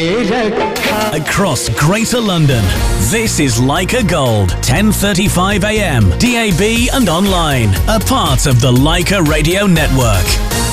Across Greater London, this is Leica Gold, 10:35 a.m, DAB and online, a part of the Leica Radio Network.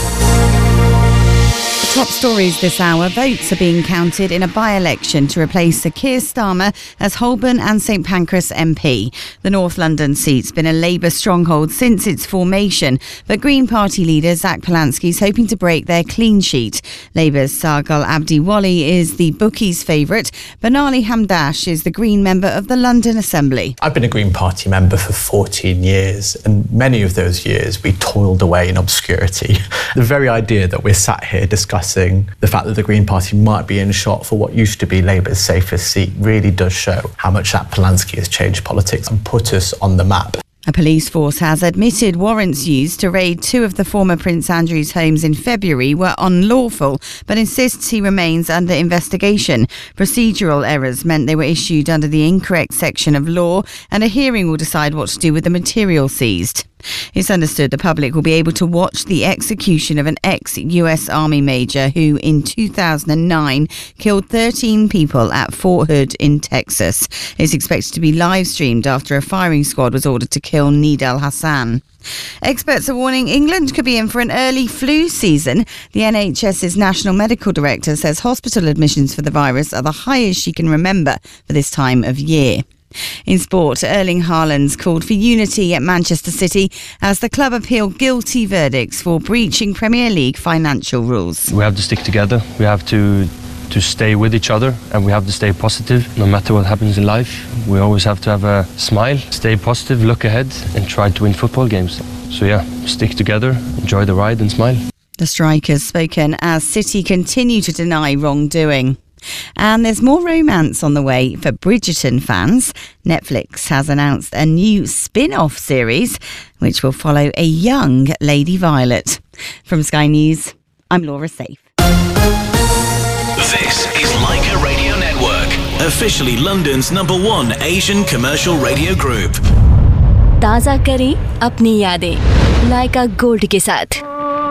Top stories this hour. Votes are being counted in a by-election to replace Sir Keir Starmer as Holborn and St Pancras MP. The North London seat's been a Labour stronghold since its formation, but Green Party leader Zach Polanski is hoping to break their clean sheet. Labour's Sargal Abdiwali is the bookies' favourite. Banali Hamdash is the Green member of the London Assembly. I've been a Green Party member for 14 years, and many of those years we toiled away in obscurity. The very idea that we're sat here discussing the fact that the Green Party might be in shot for what used to be Labour's safest seat really does show how much that Polanski has changed politics and put us on the map. A police force has admitted warrants used to raid two of the former Prince Andrew's homes in February were unlawful, but insists he remains under investigation. Procedural errors meant they were issued under the incorrect section of law, and a hearing will decide what to do with the material seized. It's understood the public will be able to watch the execution of an ex-US Army major who, in 2009, killed 13 people at Fort Hood in Texas. It's expected to be live-streamed after a firing squad was ordered to kill Nidal Hassan. Experts are warning England could be in for an early flu season. The NHS's National Medical Director says hospital admissions for the virus are the highest she can remember for this time of year. In sport, Erling Haaland's called for unity at Manchester City as the club appealed guilty verdicts for breaching Premier League financial rules. We have to stick together. We have to stay with each other, and we have to stay positive no matter what happens in life. We always have to have a smile, stay positive, look ahead and try to win football games. So yeah, stick together, enjoy the ride and smile. The strikers spoken as City continue to deny wrongdoing. And there's more romance on the way for Bridgerton fans. Netflix has announced a new spin-off series which will follow a young Lady Violet. From Sky News, I'm Laura Safe. This is Leica Radio Network, officially London's #1 Asian commercial radio group. ताज़ा करें अपनी यादें लाइका gold के साथ।